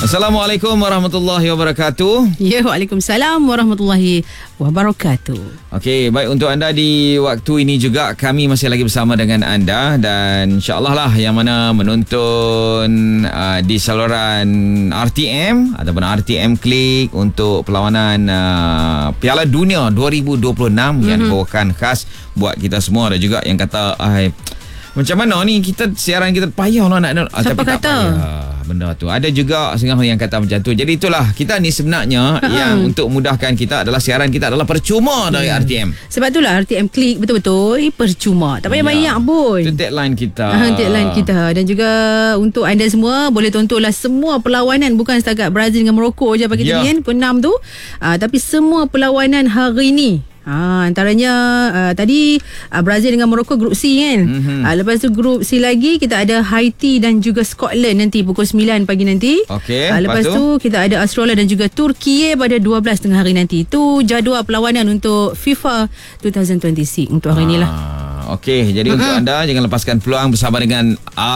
Assalamualaikum warahmatullahi wabarakatuh. Ya, waalaikumsalam warahmatullahi wabarakatuh. Okey, baik, untuk anda di waktu ini juga kami masih lagi bersama dengan anda, dan insya-Allah lah yang mana menonton di saluran RTM ataupun RTM Klik untuk perlawanan Piala Dunia 2026 yang dibawakan khas buat kita semua. Ada juga yang kata macam mana ni kita siaran kita payah lah nak siapa tapi kata? Tak payah benda tu. Ada juga setengah yang kata macam tu. Jadi itulah kita ni sebenarnya yang untuk mudahkan kita adalah siaran kita adalah percuma dari RTM. Sebab itulah RTM Klik betul-betul percuma. Tak payah banyak pun. Itu tagline kita. Tagline kita. Dan juga untuk anda semua boleh tontonlah semua perlawanan, bukan setakat Brazil dengan Morocco je pagi tadi kan, penam tu. Tapi semua perlawanan hari ni. Antaranya tadi Brazil dengan Morocco grup C kan. Lepas tu grup C lagi kita ada Haiti dan juga Scotland nanti pukul 9 pagi nanti. Lepas tu kita ada Australia dan juga Turki pada 12 tengah hari nanti. Itu jadual perlawanan untuk FIFA 2026 untuk hari ni lah. Okey, jadi untuk anda jangan lepaskan peluang bersama dengan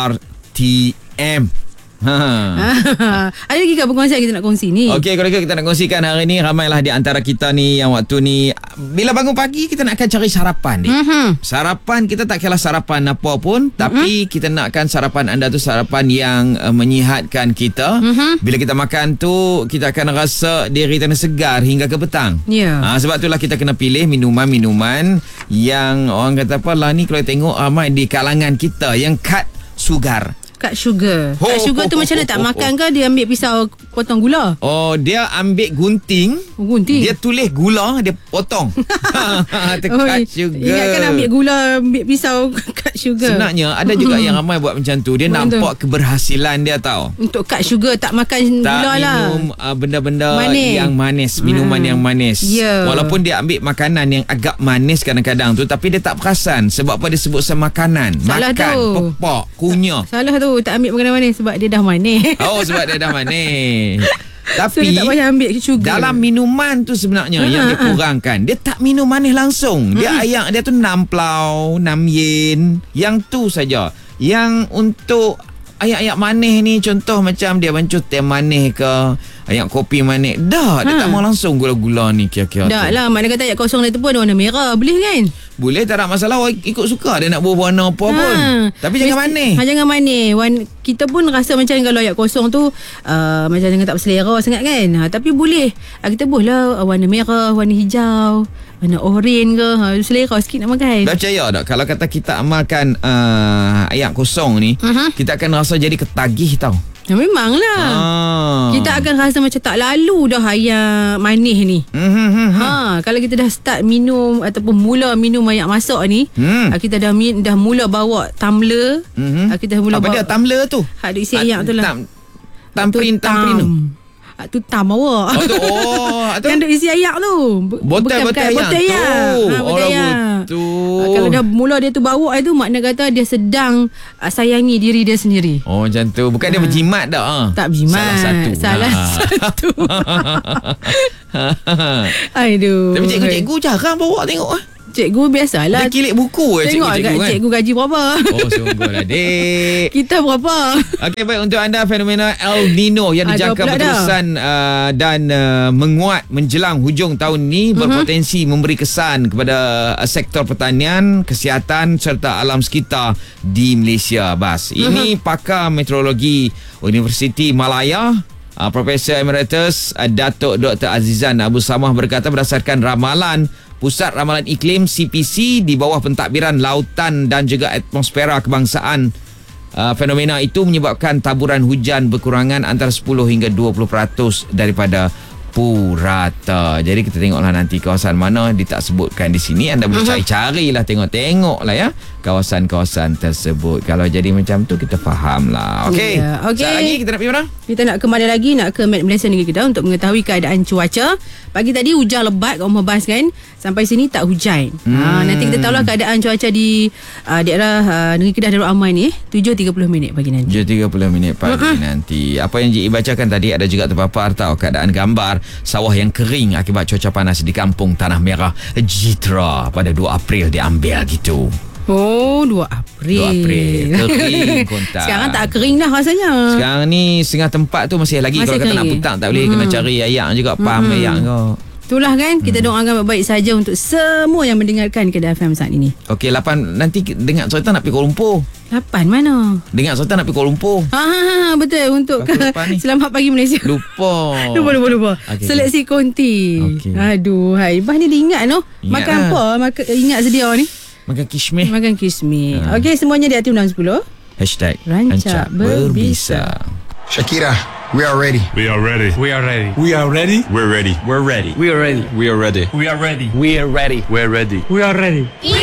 RTM. Ada lagi ke perkongsian kita nak kongsi ni? Okey, kalau kita nak kongsikan hari ni, ramailah di antara kita ni yang waktu ni bila bangun pagi kita nak akan cari sarapan ni. Sarapan kita tak kira sarapan apa pun, tapi kita nakkan sarapan anda tu sarapan yang menyihatkan kita. Bila kita makan tu kita akan rasa diri kita segar hingga ke petang. Sebab itulah kita kena pilih minuman-minuman yang orang kata apa lah ni, kalau tengok ramai di kalangan kita yang cut sugar. Cut sugar. Cut sugar tu macam mana, tak makan ke dia ambil pisau potong gula? Dia ambil gunting. Gunting. Dia tulis gula, dia potong. Cut sugar. Ingatkan ambil gula, ambil pisau cut sugar. Sebenarnya ada juga yang ramai buat macam tu. Dia nampak keberhasilan dia tahu. Untuk cut sugar, tak makan gula lah. Tak minum benda-benda yang manis, minuman yang manis. Walaupun dia ambil makanan yang agak manis kadang-kadang tu, tapi dia tak perasan. Sebab apa dia sebut semakanan. Salah makan, tu. pepak, kunyah. Salah tu. Tak ambil makanan manis sebab dia dah manis. Sebab dia dah manis. Tapi so, dia tak payah ambil sugar. Dalam minuman tu sebenarnya yang dikurangkan. Dia tak minum manis langsung. Dia ayak dia tu 6 plau, 6 yen. Yang tu saja. Yang untuk ayak-ayak manis ni, contoh macam dia bancuh teh manis ke, ayak kopi manis. Dah, dia tak mau langsung gula-gula ni kira-kira tu. Dah lah, mana kata ayak kosong dia tu pun ada warna merah. Boleh kan? Boleh, tak ada masalah. Ikut suka dia nak buat warna apa pun. Tapi jangan manis. Jangan manis. Kita pun rasa macam kalau ayak kosong tu macam jangan tak berselera sangat kan. Tapi boleh. Kita boleh lah warna merah, warna hijau, warna oren ke. Selera sikit nak makan. Dah percaya tak? Kalau kata kita amalkan ayak kosong ni, kita akan rasa jadi ketagih tau. Memanglah. Kita akan rasa macam tak lalu dah ayak manis ni. Kalau kita dah start minum ataupun mula minum ayak masak ni, kita dah mula bawa tumbler. Kita mula apa bawa dia tumbler tu? Hak isi ayak tu lah. Tamprin. Tu tam awak. Yang duk isi ayak tu. Botol ayak tu. Botol ayak. Kalau dah mula dia tu bawa tu, makna kata dia sedang sayangi diri dia sendiri. Macam tu. Bukan dia berjimat dah. Tak berjimat. Salah satu. Aduh. Tapi cikgu jarang bawa tengok. Cikgu biasalah. Dia kilik buku tengok cikgu kan. Cikgu gaji berapa. Sungguhlah dek. Kita berapa. Okey, baik, untuk anda fenomena El Nino yang dijangka berterusan dan menguat menjelang hujung tahun ni berpotensi memberi kesan kepada sektor pertanian, kesihatan serta alam sekitar di Malaysia, Bas. Ini pakar meteorologi Universiti Malaya, Profesor Emeritus Datuk Dr. Azizan Abu Samah berkata berdasarkan ramalan Pusat Ramalan Iklim CPC di bawah pentadbiran lautan dan juga atmosfera kebangsaan, fenomena itu menyebabkan taburan hujan berkurangan antara 10 hingga 20% daripada purata. Jadi kita tengoklah nanti kawasan mana dia tak sebutkan di sini. Anda boleh cari-carilah, tengok lah ya kawasan-kawasan tersebut. Kalau jadi macam tu kita faham lah. Okey. Sekejap lagi kita nak pergi mana? Kita nak ke mana lagi? Nak ke Met Malaysia negeri kita untuk mengetahui keadaan cuaca. Pagi tadi hujan lebat kat Rumah Bas kan. Sampai sini tak hujan. Nanti kita tahulah keadaan cuaca di daerah negeri Kedah Darul Aman ni 7.30 minit pagi nanti. 7.30 minit pagi nanti. Apa yang Cik bacakan tadi ada juga terpapar tahu keadaan gambar sawah yang kering akibat cuaca panas di kampung Tanah Merah Jitra pada 2 April diambil gitu. Oh, 2 April. Kering kontak. Sekarang tak kering dah rasanya. Sekarang ni setengah tempat tu masih lagi. Kalau kata nak putang tak boleh, kena cari ayak juga, pam ayak kau. Itulah kan, kita doakan baik-baik saja untuk semua yang mendengarkan Kedah FM saat ini. Okey, 8 nanti dengar Sultan nak pergi Kuala Lumpur. 8 mana? Dengar Sultan nak pergi Kuala Lumpur. Betul, untuk Selamat Pagi Malaysia. Lupa. Okay. Seleksi konti. Okay. Aduh, hai. Bah ni dia ingat no. Makan apa? Ingat sedia ni. Makan kismis. Okey, semuanya di Aktif 610. #Rancak Berbisa. Shakira, we are ready. We are ready. We are ready. We are ready. We're ready. We're ready. We are ready. We are ready. We are ready. We are ready. We're ready. We are ready.